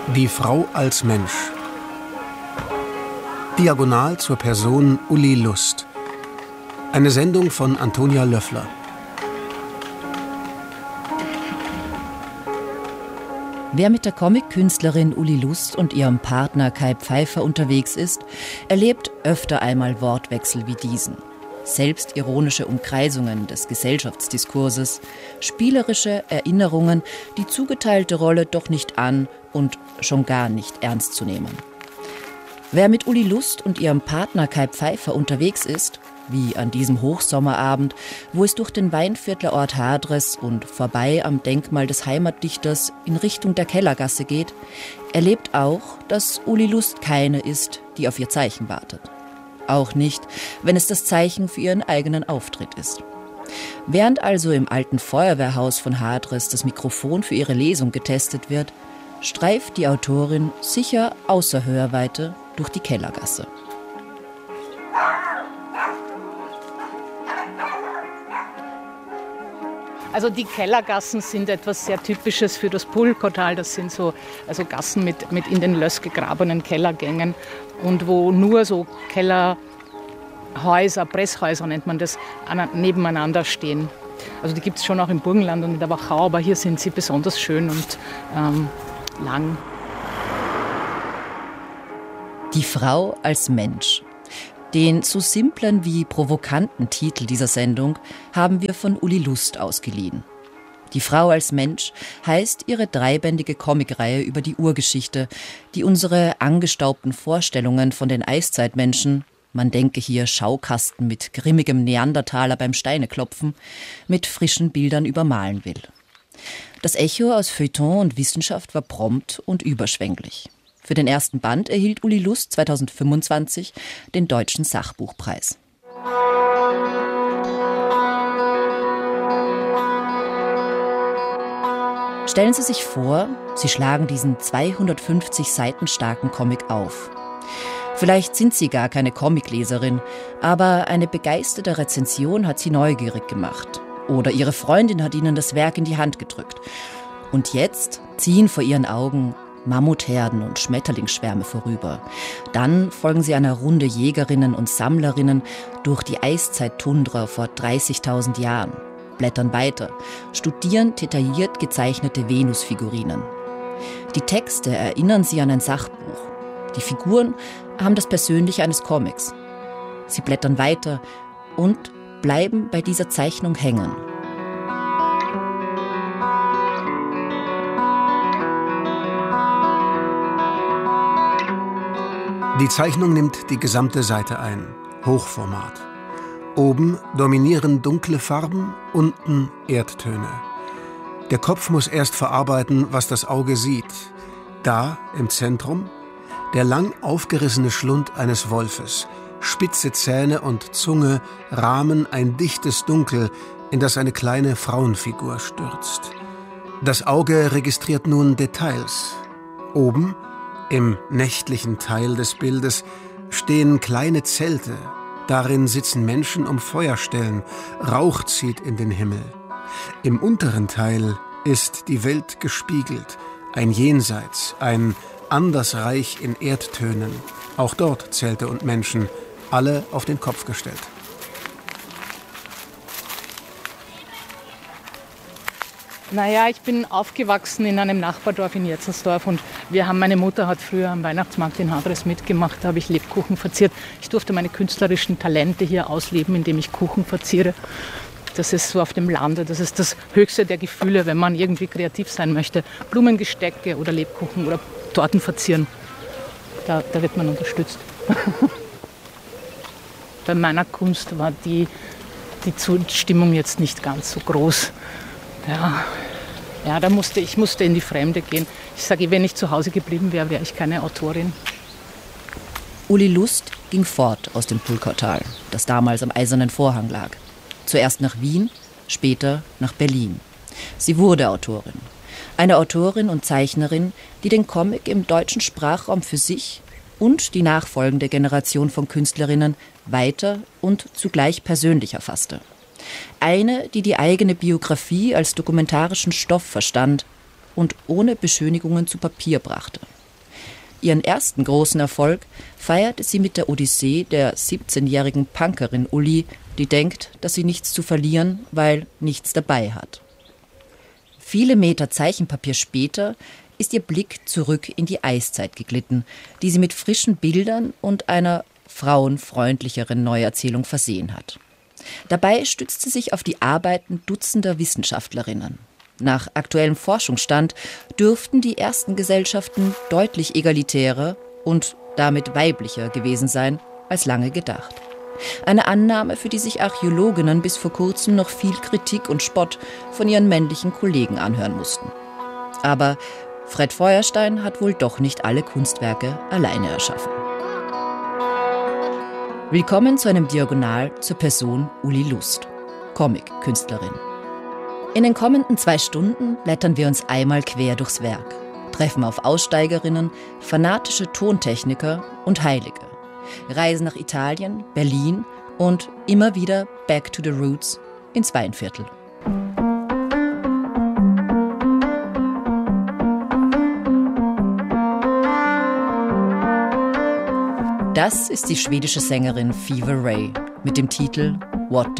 Die Frau als Mensch. Diagonal zur Person Uli Lust. Eine Sendung von Antonia Löffler. Wer mit der Comic-Künstlerin Uli Lust und ihrem Partner Kai Pfeiffer unterwegs ist, erlebt öfter einmal Wortwechsel wie diesen. Selbstironische Umkreisungen des Gesellschaftsdiskurses, spielerische Erinnerungen, die zugeteilte Rolle doch nicht an und schon gar nicht ernst zu nehmen. Wer mit Uli Lust und ihrem Partner Kai Pfeiffer unterwegs ist, wie an diesem Hochsommerabend, wo es durch den Weinviertler Ort Hadres und vorbei am Denkmal des Heimatdichters in Richtung der Kellergasse geht, erlebt auch, dass Uli Lust keine ist, die auf ihr Zeichen wartet. Auch nicht, wenn es das Zeichen für ihren eigenen Auftritt ist. Während also im alten Feuerwehrhaus von Hadres das Mikrofon für ihre Lesung getestet wird, streift die Autorin sicher außer Hörweite durch die Kellergasse. Also die Kellergassen sind etwas sehr Typisches für das Pulkotal. Das sind so Gassen mit in den Löss gegrabenen Kellergängen und wo nur so Kellerhäuser, Presshäuser nennt man das, nebeneinander stehen. Also die gibt es schon auch im Burgenland und in der Wachau, aber hier sind sie besonders schön und lang. Die Frau als Mensch. Den so simplen wie provokanten Titel dieser Sendung haben wir von Uli Lust ausgeliehen. Die Frau als Mensch heißt ihre dreibändige Comicreihe über die Urgeschichte, die unsere angestaubten Vorstellungen von den Eiszeitmenschen, man denke hier Schaukasten mit grimmigem Neandertaler beim Steineklopfen, mit frischen Bildern übermalen will. Das Echo aus Feuilleton und Wissenschaft war prompt und überschwänglich. Für den ersten Band erhielt Uli Lust 2025 den Deutschen Sachbuchpreis. Stellen Sie sich vor, Sie schlagen diesen 250 Seiten starken Comic auf. Vielleicht sind Sie gar keine Comicleserin, aber eine begeisterte Rezension hat Sie neugierig gemacht. Oder Ihre Freundin hat Ihnen das Werk in die Hand gedrückt. Und jetzt ziehen vor Ihren Augen Mammutherden und Schmetterlingsschwärme vorüber. Dann folgen sie einer Runde Jägerinnen und Sammlerinnen durch die Eiszeit-Tundra vor 30.000 Jahren, blättern weiter, studieren detailliert gezeichnete Venusfigurinen. Die Texte erinnern sie an ein Sachbuch. Die Figuren haben das Persönliche eines Comics. Sie blättern weiter und bleiben bei dieser Zeichnung hängen. Die Zeichnung nimmt die gesamte Seite ein, Hochformat. Oben dominieren dunkle Farben, unten Erdtöne. Der Kopf muss erst verarbeiten, was das Auge sieht. Da, im Zentrum, der lang aufgerissene Schlund eines Wolfes. Spitze Zähne und Zunge rahmen ein dichtes Dunkel, in das eine kleine Frauenfigur stürzt. Das Auge registriert nun Details. Oben, im nächtlichen Teil des Bildes, stehen kleine Zelte. Darin sitzen Menschen um Feuerstellen. Rauch zieht in den Himmel. Im unteren Teil ist die Welt gespiegelt. Ein Jenseits, ein Andersreich in Erdtönen. Auch dort Zelte und Menschen, alle auf den Kopf gestellt. Naja, ich bin aufgewachsen in einem Nachbardorf in Jetzelsdorf und meine Mutter hat früher am Weihnachtsmarkt in Hadres mitgemacht, da habe ich Lebkuchen verziert. Ich durfte meine künstlerischen Talente hier ausleben, indem ich Kuchen verziere. Das ist so auf dem Lande, das ist das höchste der Gefühle, wenn man irgendwie kreativ sein möchte. Blumengestecke oder Lebkuchen oder Torten verzieren, da wird man unterstützt. Bei meiner Kunst war die Zustimmung jetzt nicht ganz so groß. Ja, ich musste in die Fremde gehen. Ich sage, wenn ich zu Hause geblieben wäre, wäre ich keine Autorin. Uli Lust ging fort aus dem Pulkotal, das damals am Eisernen Vorhang lag. Zuerst nach Wien, später nach Berlin. Sie wurde Autorin. Eine Autorin und Zeichnerin, die den Comic im deutschen Sprachraum für sich und die nachfolgende Generation von Künstlerinnen weiter und zugleich persönlich erfasste. Eine, die die eigene Biografie als dokumentarischen Stoff verstand und ohne Beschönigungen zu Papier brachte. Ihren ersten großen Erfolg feierte sie mit der Odyssee der 17-jährigen Punkerin Uli, die denkt, dass sie nichts zu verlieren, weil nichts dabei hat. Viele Meter Zeichenpapier später ist ihr Blick zurück in die Eiszeit geglitten, die sie mit frischen Bildern und einer frauenfreundlicheren Neuerzählung versehen hat. Dabei stützt sie sich auf die Arbeiten dutzender Wissenschaftlerinnen. Nach aktuellem Forschungsstand dürften die ersten Gesellschaften deutlich egalitärer und damit weiblicher gewesen sein als lange gedacht. Eine Annahme, für die sich Archäologinnen bis vor kurzem noch viel Kritik und Spott von ihren männlichen Kollegen anhören mussten. Aber Fred Feuerstein hat wohl doch nicht alle Kunstwerke alleine erschaffen. Willkommen zu einem Diagonal zur Person Uli Lust, Comic-Künstlerin. In den kommenden 2 Stunden blättern wir uns einmal quer durchs Werk, treffen auf Aussteigerinnen, fanatische Tontechniker und Heilige, reisen nach Italien, Berlin und immer wieder back to the roots ins Weinviertel. Das ist die schwedische Sängerin Fever Ray mit dem Titel What